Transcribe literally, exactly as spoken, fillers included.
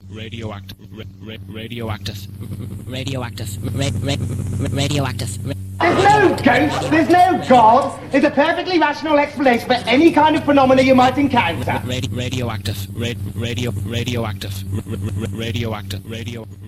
radioactive, ra- radioactive, radioactive, ra- ra- radioactive. There's no ghost, there's no God. It's a perfectly rational explanation for any kind of phenomena you might encounter. Radi- radioactive, ra- radio, radioactive, ra- ra- radioactive, radio.